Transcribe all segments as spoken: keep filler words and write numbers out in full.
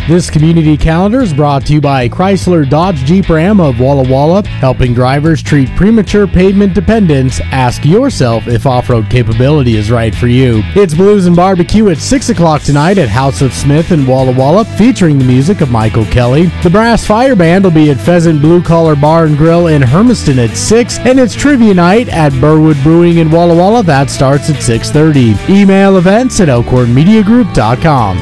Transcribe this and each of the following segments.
This community calendar is brought to you by Chrysler Dodge Jeep Ram of Walla Walla, helping drivers treat premature pavement dependence. Ask yourself if off-road capability is right for you. It's Blues and Barbecue at six o'clock tonight at House of Smith in Walla Walla, featuring the music of Michael Kelly. The Brass Fire Band will be at Pheasant Blue Collar Bar and Grill in Hermiston at six, and it's Trivia Night at Burwood Brewing in Walla Walla. That starts at six thirty. Email events at elkhorn media group dot com.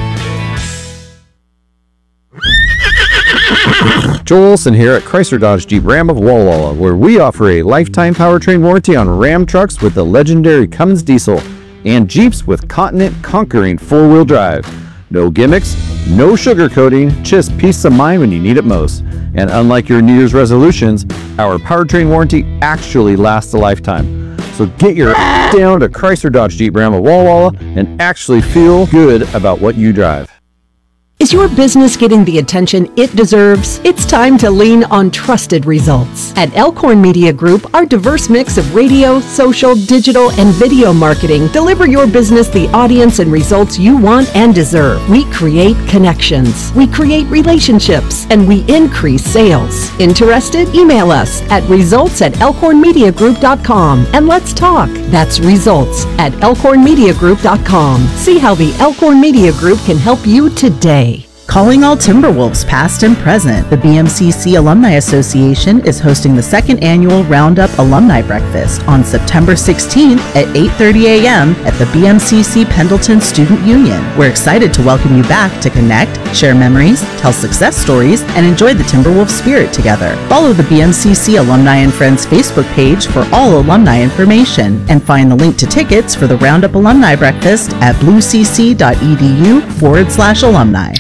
Joel Olson here at Chrysler Dodge Jeep Ram of Walla Walla, where we offer a lifetime powertrain warranty on Ram trucks with the legendary Cummins diesel and Jeeps with Continent conquering four-wheel drive. No gimmicks, no sugarcoating, just peace of mind when you need it most. And unlike your New Year's resolutions, our powertrain warranty actually lasts a lifetime. So get your down to Chrysler Dodge Jeep Ram of Walla Walla and actually feel good about what you drive. Is your business getting the attention it deserves? It's time to lean on trusted results. At Elkhorn Media Group, our diverse mix of radio, social, digital, and video marketing deliver your business the audience and results you want and deserve. We create connections, we create relationships, and we increase sales. Interested? Email us at results at elkhorn media group dot com and let's talk. That's results at elkhorn media group dot com. See how the Elkhorn Media Group can help you today. Calling all Timberwolves past and present, the B M C C Alumni Association is hosting the second annual Roundup Alumni Breakfast on September sixteenth at eight thirty a.m. at the B M C C Pendleton Student Union. We're excited to welcome you back to connect, share memories, tell success stories, and enjoy the Timberwolves spirit together. Follow the B M C C Alumni and Friends Facebook page for all alumni information, and find the link to tickets for the Roundup Alumni Breakfast at bluecc.edu forward slash alumni.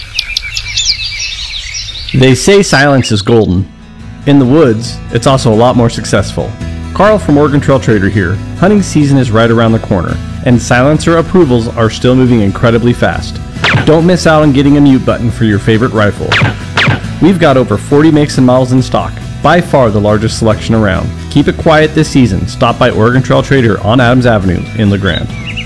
They say silence is golden. In the woods, it's also a lot more successful. Carl from Oregon Trail Trader here. Hunting season is right around the corner, and silencer approvals are still moving incredibly fast. Don't miss out on getting a mute button for your favorite rifle. We've got over forty makes and models in stock, by far the largest selection around. Keep it quiet this season. Stop by Oregon Trail Trader on Adams Avenue in La Grande.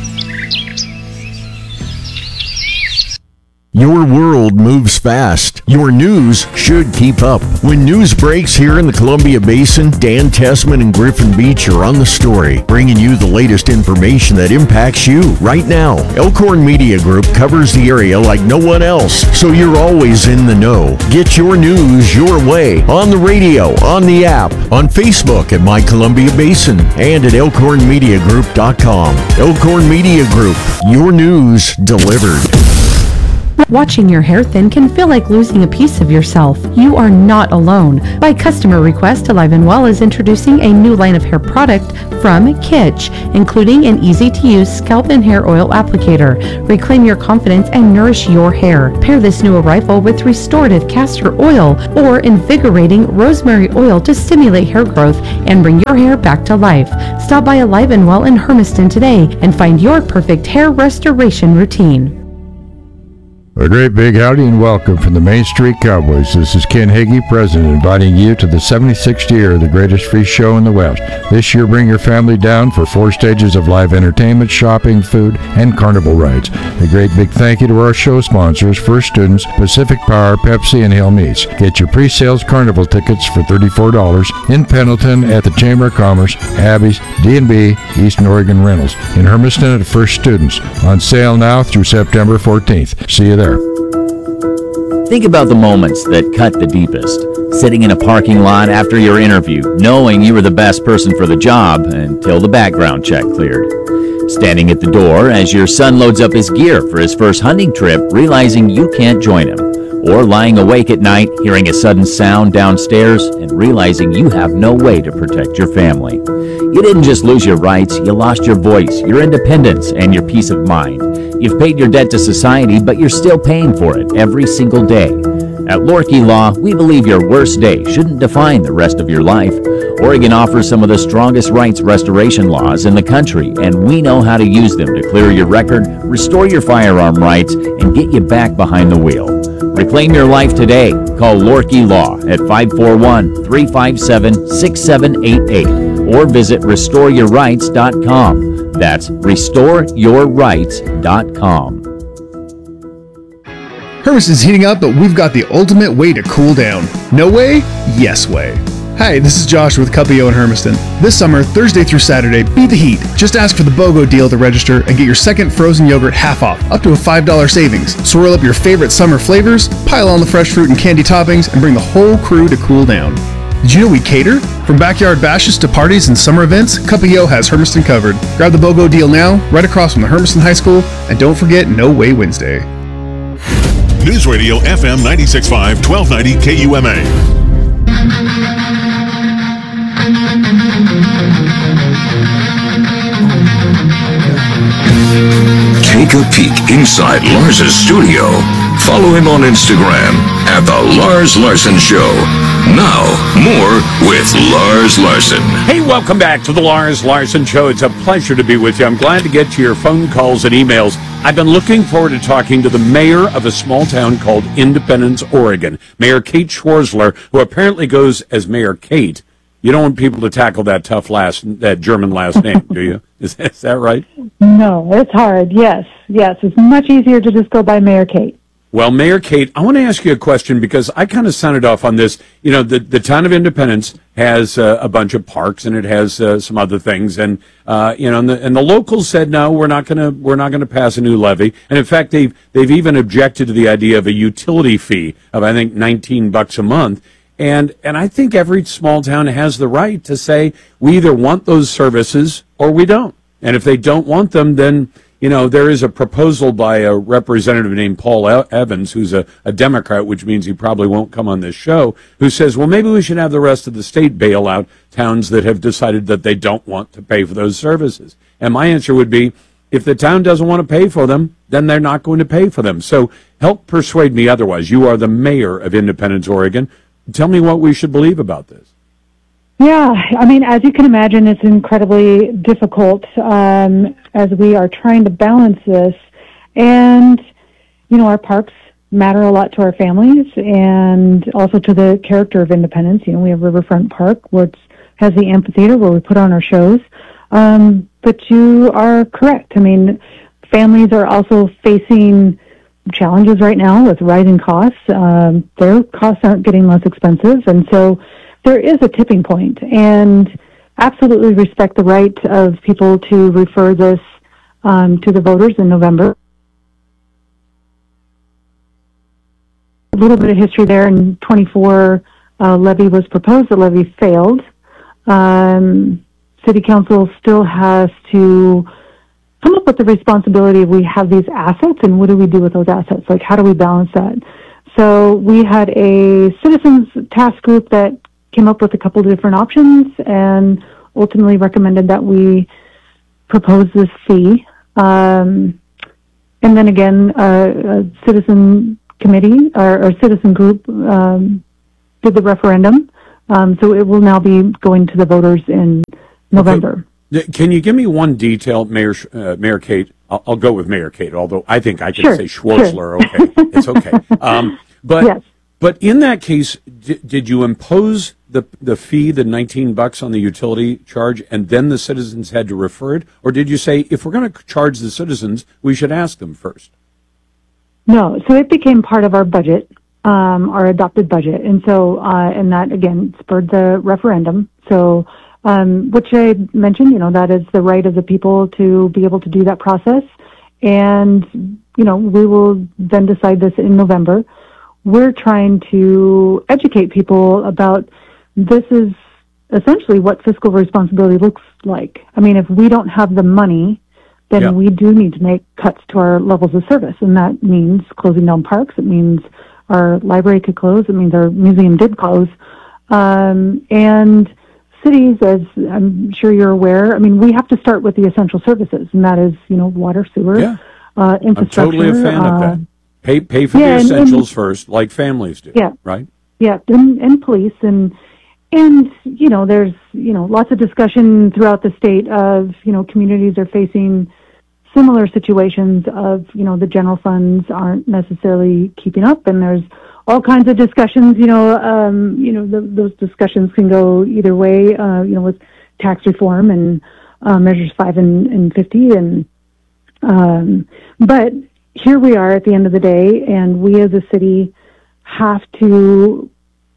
Your world moves fast. Your news should keep up. When news breaks here in the Columbia Basin, Dan Tessman and Griffin Beach are on the story, bringing you the latest information that impacts you right now. Elkhorn Media Group covers the area like no one else, so you're always in the know. Get your news your way on the radio, on the app, on Facebook at My Columbia Basin, and at elkhorn media group dot com. Elkhorn Media Group, your news delivered. Watching your hair thin can feel like losing a piece of yourself. You are not alone. By customer request, Alive and Well is introducing a new line of hair product from Kitsch, including an easy-to-use scalp and hair oil applicator. Reclaim your confidence and nourish your hair. Pair this new arrival with restorative castor oil or invigorating rosemary oil to stimulate hair growth and bring your hair back to life. Stop by Alive and Well in Hermiston today and find your perfect hair restoration routine. A great big howdy and welcome from the Main Street Cowboys. This is Ken Hagee, President, inviting you to the seventy-sixth year of the greatest free show in the West. This year, bring your family down for four stages of live entertainment, shopping, food, and carnival rides. A great big thank you to our show sponsors, First Students, Pacific Power, Pepsi, and Hill Meats. Get your pre-sales carnival tickets for thirty-four dollars in Pendleton at the Chamber of Commerce, Abby's, D and B, Eastern Oregon Rentals. In Hermiston at First Students. On sale now through September fourteenth. See you there. Think about the moments that cut the deepest. Sitting in a parking lot after your interview, knowing you were the best person for the job until the background check cleared. Standing at the door as your son loads up his gear for his first hunting trip, realizing you can't join him. Or lying awake at night, hearing a sudden sound downstairs and realizing you have no way to protect your family. You didn't just lose your rights, you lost your voice, your independence, and your peace of mind. You've paid your debt to society, but you're still paying for it every single day. At Lorkey Law, we believe your worst day shouldn't define the rest of your life. Oregon offers some of the strongest rights restoration laws in the country, and we know how to use them to clear your record, restore your firearm rights, and get you back behind the wheel. Reclaim your life today. Call Lorkey Law at five four one, three five seven, six seven eight eight or visit restore your rights dot com. That's restore your rights dot com. Hermiston's heating up, but we've got the ultimate way to cool down. No way? Yes way. Hi, this is Josh with Cuppio in Hermiston. This summer, Thursday through Saturday, beat the heat. Just ask for the BOGO deal to register and get your second frozen yogurt half off, up to a five dollars savings. Swirl up your favorite summer flavors, pile on the fresh fruit and candy toppings, and bring the whole crew to cool down. Did you know we cater? From backyard bashes to parties and summer events, Cuppio has Hermiston covered. Grab the BOGO deal now, right across from the Hermiston High School, and don't forget No Way Wednesday. News Radio F M ninety-six point five, twelve ninety K U M A. Take a peek inside Lars's studio. Follow him on Instagram at The Lars Larson Show. Now, more with Lars Larson. Hey, welcome back to The Lars Larson Show. It's a pleasure to be with you. I'm glad to get to your phone calls and emails. I've been looking forward to talking to the mayor of a small town called Independence, Oregon, Mayor Kate Schwarzler, who apparently goes as Mayor Kate. You don't want people to tackle that tough last, that German last name, do you? Is, is that right? No, it's hard. Yes, yes. It's much easier to just go by Mayor Kate. Well, Mayor Kate, I want to ask you a question because I kind of sounded off on this. You know, the, the town of Independence has uh, a bunch of parks and it has uh, some other things, and uh, you know, and the, and the locals said no, we're not going to we're not going to pass a new levy. And in fact, they've they've even objected to the idea of a utility fee of I think nineteen bucks a month. And and I think every small town has the right to say we either want those services or we don't. And if they don't want them, then, you know, there is a proposal by a representative named Paul Evans, who's a, a Democrat, which means he probably won't come on this show, who says, well, maybe we should have the rest of the state bail out towns that have decided that they don't want to pay for those services. And my answer would be, if the town doesn't want to pay for them, then they're not going to pay for them. So help persuade me otherwise. You are the mayor of Independence, Oregon. Tell me what we should believe about this. Yeah, I mean, as you can imagine, it's incredibly difficult um, as we are trying to balance this. And, you know, our parks matter a lot to our families and also to the character of Independence. You know, we have Riverfront Park, which has the amphitheater where we put on our shows. Um, but you are correct. I mean, families are also facing challenges right now with rising costs. Um, their costs aren't getting less expensive, and so there is a tipping point, and absolutely respect the right of people to refer this um, to the voters in November. A little bit of history there. In twenty-four, uh, levy was proposed. The levy failed. Um, City Council still has to come up with the responsibility of we have these assets and what do we do with those assets? Like, how do we balance that? So we had a citizens task group that came up with a couple of different options and ultimately recommended that we propose this fee. Um, and then again, uh, a citizen committee or, or citizen group um, did the referendum. Um, so it will now be going to the voters in November. Okay. Can you give me one detail, Mayor uh, Mayor Kate? I'll, I'll go with Mayor Kate, although I think I can sure, say Schwarzler. Sure. Okay, it's okay. Um, but yes. but in that case, d- did you impose the the fee, the nineteen bucks on the utility charge, and then the citizens had to refer it, or did you say if we're going to charge the citizens, we should ask them first? No, so it became part of our budget, um, our adopted budget, and so uh, and that again spurred the referendum. So. Um, which I mentioned, you know, that is the right of the people to be able to do that process. And, you know, we will then decide this in November. We're trying to educate people about this is essentially what fiscal responsibility looks like. I mean, if we don't have the money, then yeah. we do need to make cuts to our levels of service. And that means closing down parks. It means our library could close. It means our museum did close. Um, and cities, as I'm sure you're aware, I mean, we have to start with the essential services, and that is, you know, water, sewer, yeah. uh, infrastructure. I'm totally a fan uh, of that. Pay pay for yeah, the essentials and, first, like families do. Yeah. Right? Yeah, and, and police, and, and, you know, there's, you know, lots of discussion throughout the state of, you know, communities are facing similar situations of, you know, the general funds aren't necessarily keeping up, and there's all kinds of discussions, you know, um, you know, the, those discussions can go either way, uh, you know, with tax reform and uh, measures five and, and fifty. And, um, but, here we are at the end of the day, and we as a city have to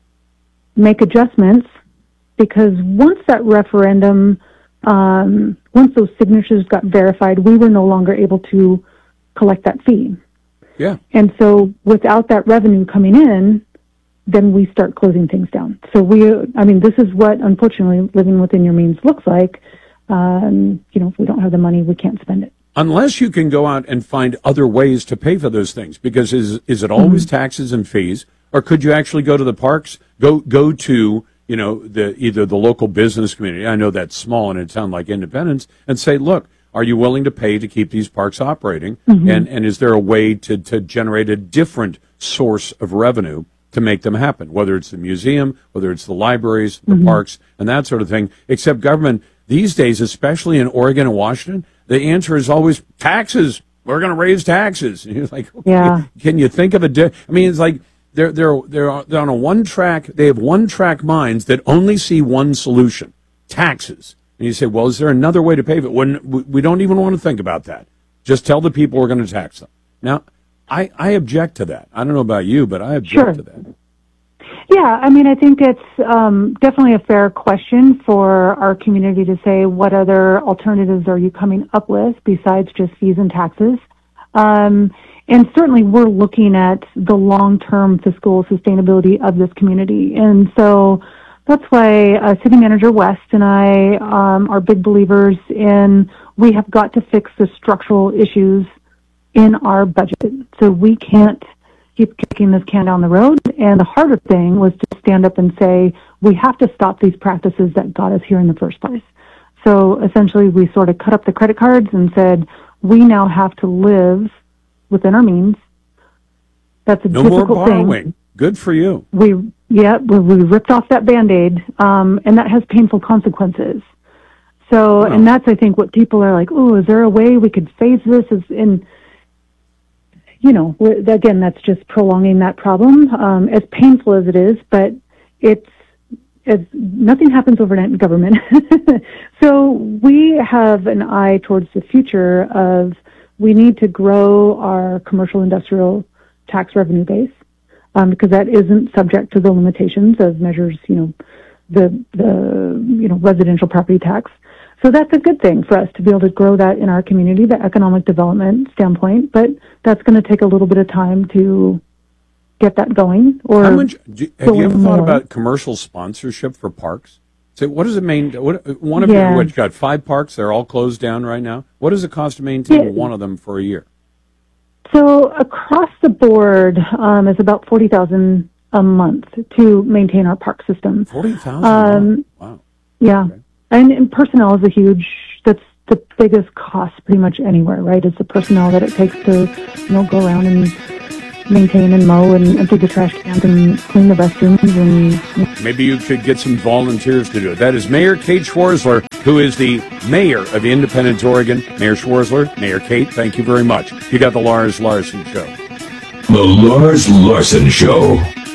make adjustments, because once that referendum, um, once those signatures got verified, we were no longer able to collect that fee. Yeah. And so without that revenue coming in, then we start closing things down. So we, I mean, this is what, unfortunately, living within your means looks like. Um, you know, if we don't have the money, we can't spend it. Unless you can go out and find other ways to pay for those things, because is is it always mm-hmm. taxes and fees, or could you actually go to the parks, go go to you know the either the local business community? I know that's small in a town like Independence, and say, look, are you willing to pay to keep these parks operating? Mm-hmm. And and is there a way to to generate a different source of revenue to make them happen? Whether it's the museum, whether it's the libraries, the mm-hmm. parks, and that sort of thing. Except government these days, especially in Oregon and Washington, the answer is always taxes. We're going to raise taxes. And you're like, okay, yeah. Can you think of a? Di- I mean, it's like they're they're they're they're on a one track. They have one track minds that only see one solution: taxes. And you say, well, is there another way to pay for it? When we don't even want to think about that. Just tell the people we're going to tax them. Now, I I object to that. I don't know about you, but I object sure. to that. Yeah, I mean, I think it's um, definitely a fair question for our community to say, what other alternatives are you coming up with besides just fees and taxes? Um, and certainly we're looking at the long-term fiscal sustainability of this community. And so that's why uh, City Manager West and I um, are big believers in we have got to fix the structural issues in our budget. So we can't keep kicking this can down the road. And the harder thing was to stand up and say, we have to stop these practices that got us here in the first place. So essentially we sort of cut up the credit cards and said, we now have to live within our means. That's a no difficult more borrowing. thing. Good for you. We, yeah, we, we ripped off that Band-Aid, um, and that has painful consequences. So, wow. And that's, I think, what people are like, oh, is there a way we could phase this? Is in You know, again, that's just prolonging that problem, um, as painful as it is, but it's, it's nothing happens overnight in government. So we have an eye towards the future of we need to grow our commercial industrial tax revenue base, um, because that isn't subject to the limitations of measures, you know, the, the, you know, residential property tax. So that's a good thing for us to be able to grow that in our community, the economic development standpoint, but that's going to take a little bit of time to get that going. Or How much, do, have you ever thought about commercial sponsorship for parks? So what does it mean? What, one of yeah. you, what, you got five parks, they're all closed down right now. What does it cost to maintain yeah. one of them for a year? So across the board, um, is about forty thousand dollars a month to maintain our park system. forty thousand dollars? Um, wow. Yeah. Okay. And, and personnel is a huge, that's the biggest cost pretty much anywhere, right? It's the personnel that it takes to, you know, go around and maintain and mow and empty the trash cans and clean the restrooms. And you know. Maybe you could get some volunteers to do it. That is Mayor Kate Schwarzler, who is the mayor of Independence, Oregon. Mayor Schwarzler, Mayor Kate, thank you very much. You got the Lars Larson Show. The Lars Larson Show.